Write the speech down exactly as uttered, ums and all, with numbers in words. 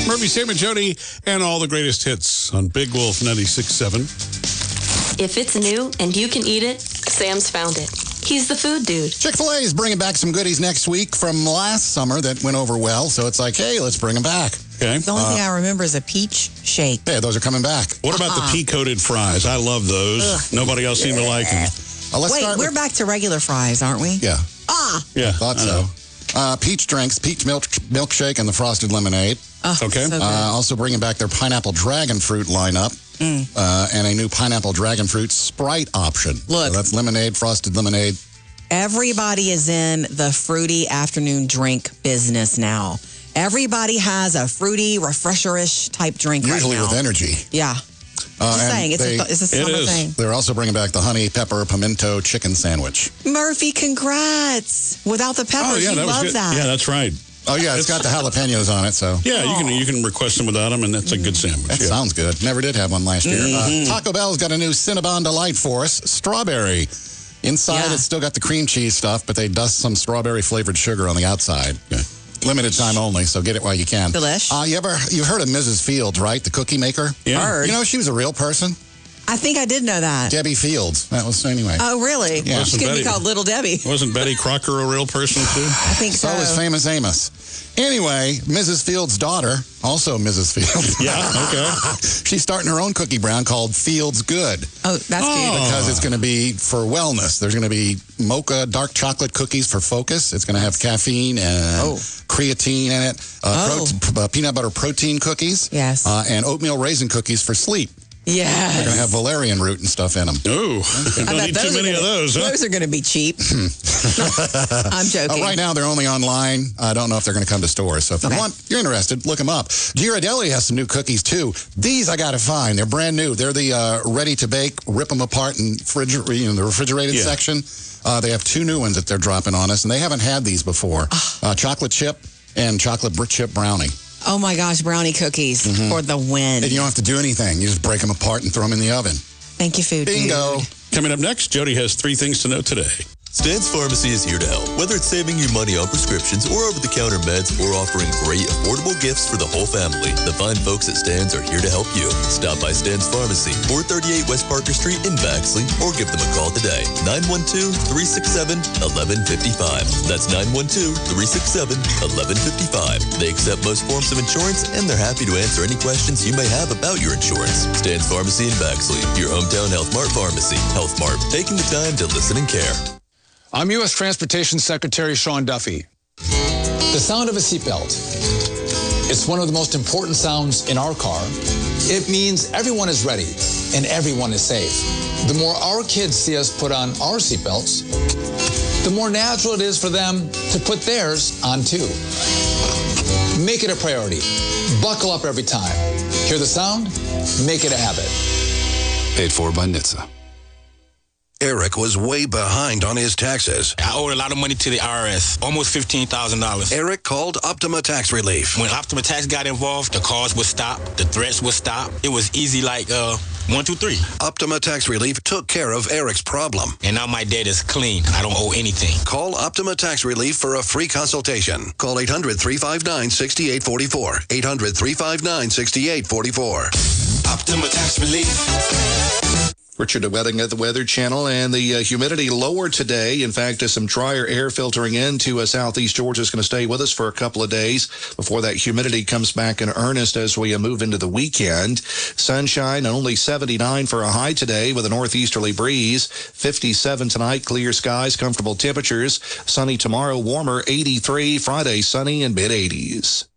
Murphy, Sam, and Jody, and all the greatest hits on Big Wolf ninety-six point seven. If it's new and you can eat it, Sam's found it. He's the food dude. Chick-fil-A is bringing back some goodies next week from last summer that went over well. So it's like, hey, let's bring them back. Okay. The only Uh, thing I remember is a peach shake. Yeah, those are coming back. What about Uh-uh. the pea-coated fries? I love those. Ugh. Nobody else seemed to like them. Uh, let's Wait, start we're with, back to regular fries, aren't we? Yeah, Ah! Yeah, thought I so. know. Uh, peach drinks, peach milk milkshake, and the frosted lemonade. Oh, Okay. so good. Uh, also bringing back their pineapple dragon fruit lineup. Mm. Uh, and a new pineapple dragon fruit Sprite option. Look. So that's lemonade, frosted lemonade. Everybody is in the fruity afternoon drink business now. Everybody has a fruity, refresher-ish type drink Usually right now. with energy. Yeah. Uh, Just and saying, it's, they- a, it's a It summer is. thing. They're also bringing back the honey pepper pimento chicken sandwich. Murphy, congrats. Without the peppers, Oh, yeah, you that was love good. that. Yeah, that's right. Oh, yeah, it's got the jalapenos on it, so. Yeah, you can you can request them without them, and that's a good sandwich. That yeah. sounds good. Never did have one last year. Mm-hmm. Uh, Taco Bell's got a new Cinnabon Delight for us, strawberry. Inside, Yeah. it's still got the cream cheese stuff, but they dust some strawberry-flavored sugar on the outside. Okay. Limited time only, so get it while you can. Delish. Uh, you ever you heard of Missus Fields, right? The cookie maker? Yeah. Heard. You know, she was a real person. I think I did know that. Debbie Fields. That was, anyway. Oh, really? Yeah. She's going to be Betty- called Little Debbie. Wasn't Betty Crocker a real person, too? I think so. So was Famous Amos. Anyway, Missus Fields' daughter, also Missus Fields. Yeah, okay. She's starting her own cookie brand called Fields Good. Oh, that's Oh. cute. Because it's going to be for wellness. There's going to be mocha dark chocolate cookies for focus. It's going to have caffeine and Oh. creatine in it. Uh, Oh. pro- uh, peanut butter protein cookies. Yes. Uh, and oatmeal raisin cookies for sleep. Yes. They're going to have valerian root and stuff in them. Ooh, I don't bet need too those are many gonna, of those, huh? Those are going to be cheap. I'm joking. Uh, right now, they're only online. I don't know if they're going to come to stores. So if Okay. you want, you're interested, look them up. Ghirardelli has some new cookies, too. These I got to find. They're brand new. They're the uh, ready-to-bake, rip them apart in, friger- in the refrigerated Yeah. section. Uh, they have two new ones that they're dropping on us, and they haven't had these before. Uh, chocolate chip and chocolate brick chip brownie. Oh, my gosh, brownie cookies for the win. And you don't have to do anything. You just break them apart and throw them in the oven. Thank you, food. Bingo. Dude. Coming up next, Jody has three things to know today. Stan's Pharmacy is here to help, whether it's saving you money on prescriptions or over-the-counter meds or offering great, affordable gifts for the whole family. The fine folks at Stan's are here to help you. Stop by Stan's Pharmacy, four thirty-eight West Parker Street in Baxley, or give them a call today, nine one two, three six seven, one one five five. That's nine one two, three six seven, one one five five. They accept most forms of insurance, and they're happy to answer any questions you may have about your insurance. Stan's Pharmacy in Baxley, your hometown Health Mart pharmacy. Health Mart, taking the time to listen and care. I'm U S Transportation Secretary Sean Duffy. The sound of a seatbelt. It's one of the most important sounds in our car. It means everyone is ready and everyone is safe. The more our kids see us put on our seatbelts, the more natural it is for them to put theirs on too. Make it a priority. Buckle up every time. Hear the sound? Make it a habit. Paid for by N H T S A. Eric was way behind on his taxes. I owed a lot of money to the I R S, almost fifteen thousand dollars. Eric called Optima Tax Relief. When Optima Tax got involved, the calls would stop, the threats would stop. It was easy like uh, one, two, three. Optima Tax Relief took care of Eric's problem. And now my debt is clean. I don't owe anything. Call Optima Tax Relief for a free consultation. Call eight hundred, three five nine, six eight four four. eight hundred, three five nine, six eight four four. Optima Tax Relief. Richard Wedding at the Weather Channel, and the uh, humidity lower today. In fact, uh, some drier air filtering into uh, southeast Georgia is going to stay with us for a couple of days before that humidity comes back in earnest as we uh, move into the weekend. Sunshine, only seventy-nine for a high today with a northeasterly breeze. fifty-seven tonight, clear skies, comfortable temperatures. Sunny tomorrow, warmer, eighty-three. Friday, sunny and mid-eighties.